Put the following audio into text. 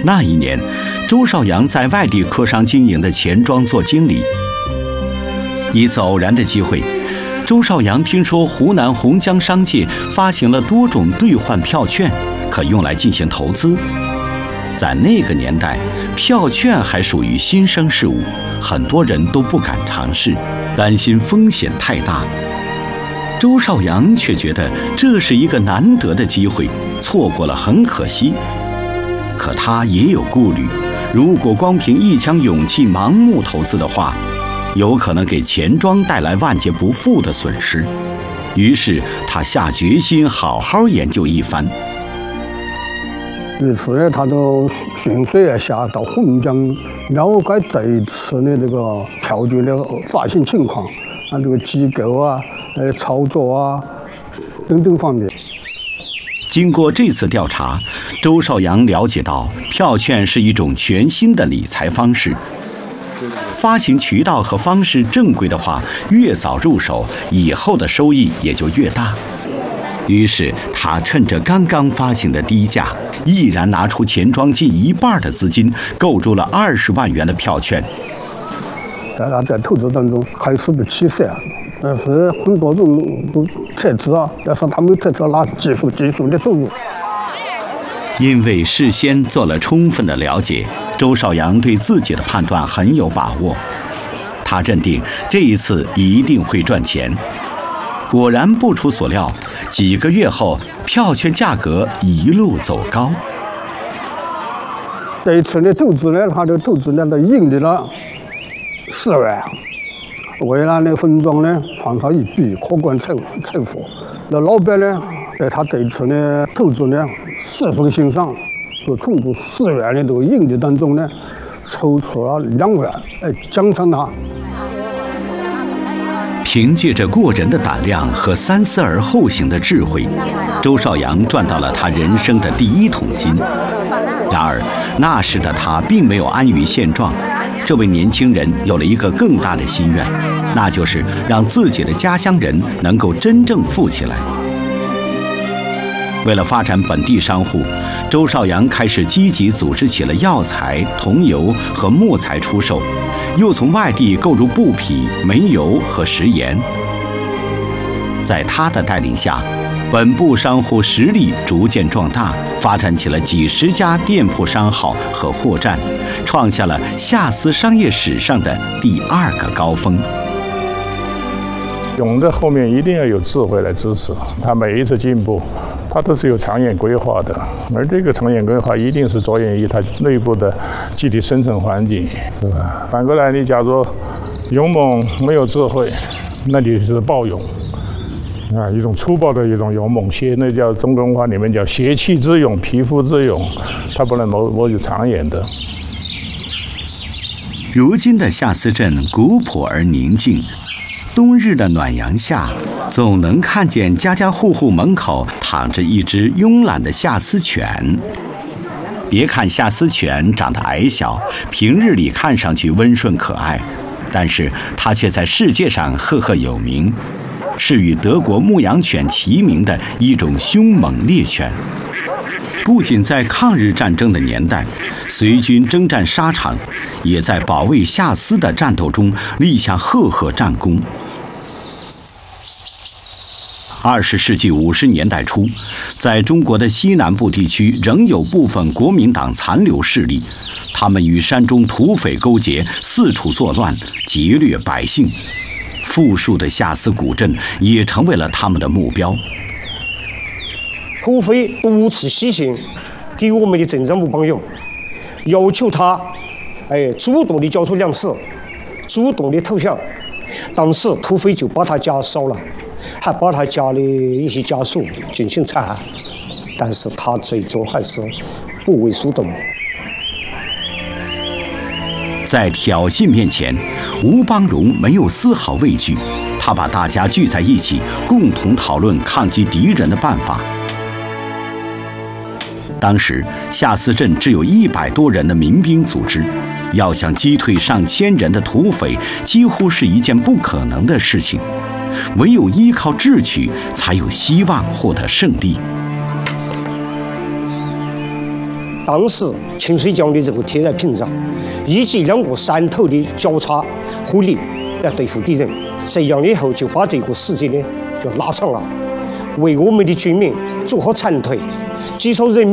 那一年，周少阳在外地客商经营的钱庄做经理。一次偶然的机会，周少阳听说湖南洪江商界发行了多种兑换票券，可用来进行投资。在那个年代，票券还属于新生事物，很多人都不敢尝试，担心风险太大。周少阳却觉得这是一个难得的机会，错过了很可惜。可他也有顾虑，如果光凭一腔勇气盲目投资的话，有可能给钱庄带来万劫不复的损失。于是他下决心好好研究一番。 于是呢，他就迅速下到洪江了解这一次的这个票券的发行情况，这个机构啊、操作啊等等方面。 经过这次调查，周少阳了解到，票券是一种全新的理财方式。发行渠道和方式正规的话，越早入手，以后的收益也就越大。于是他趁着刚刚发行的低价，毅然拿出钱庄近一半的资金，购入了20万元的票券。 在他在投资当中还是不起色，但是很多人都撤资啊，但是他们撤资拿技术的收入。 因为事先做了充分的了解，周少阳对自己的判断很有把握。他认定这一次一定会赚钱。果然不出所料，几个月后，票券价格一路走高。 这一次的投资呢，他的投资呢，他盈利了4万，为了呢分庄呢，还他一笔可观财富。那老板呢，在他这一次呢投资呢十分欣赏，就从这4万的这个盈利当中呢，抽出了2万来奖赏他。 凭借着过人的胆量和三思而后行的智慧，周少阳赚到了他人生的第一桶金。然而，那时的他并没有安于现状。这位年轻人有了一个更大的心愿，那就是让自己的家乡人能够真正富起来。为了发展本地商户，周少阳开始积极组织起了药材、桐油和木材出售，又从外地购入布匹、煤油和食盐。在他的带领下，本部商户实力逐渐壮大，发展起了几十家店铺商号和货站，创下了下司商业史上的第2个高峰。 勇的后面一定要有智慧来支持，他每一次进步，他都是有长远规划的，而这个长远规划一定是着眼于他内部的具体生存环境，是吧？反过来，你假如勇猛没有智慧，那你是暴勇啊，一种粗暴的一种勇猛，那叫中国文化里面叫邪气之勇、匹夫之勇，他不能谋有长远的。 如今的下司镇古朴而宁静。冬日的暖阳下，总能看见家家户户门口躺着一只慵懒的下司犬。别看下司犬长得矮小，平日里看上去温顺可爱，但是它却在世界上赫赫有名，是与德国牧羊犬齐名的一种凶猛猎犬。不仅在抗日战争的年代，随军征战沙场，也在保卫下司的战斗中立下赫赫战功。20世纪50年代初，在中国的西南部地区仍有部分国民党残留势力，他们与山中土匪勾结，四处作乱，劫掠百姓。富庶的下司古镇也成为了他们的目标。 土匪多次西行，给我们的镇政府帮佣，要求他主动的交出粮食，主动的投降。当时土匪就把他家烧了，还把他家的一些家属进行残害，但是他最终还是不为所动。 在挑衅面前，吴邦荣没有丝毫畏惧，他把大家聚在一起，共同讨论抗击敌人的办法。当时下司镇只有100多人的民兵组织，要想击退上千人的土匪，几乎是一件不可能的事情。唯有依靠智取，才有希望获得胜利。 当时清水江的这个天然屏障，以及2个山头的交叉火力来对付敌人。这样以后就把这个时间呢就拉长了，为我们的军民做好残腿，减少人民